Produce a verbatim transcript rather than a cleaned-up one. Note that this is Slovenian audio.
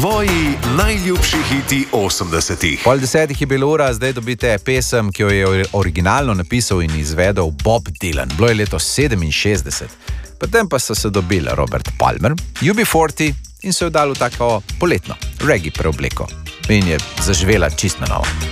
Tvoji najljubši hiti osemdesetih. Pol desetih je bilo ura, zdaj dobite pesem, ki jo je originalno napisal in izvedel Bob Dylan. Bilo je leto sedeminšestdeset. Potem pa so se dobili Robert Palmer, U B štirideset in so jo dali v tako poletno reggae preobleko. In je zaživela čisto na novo.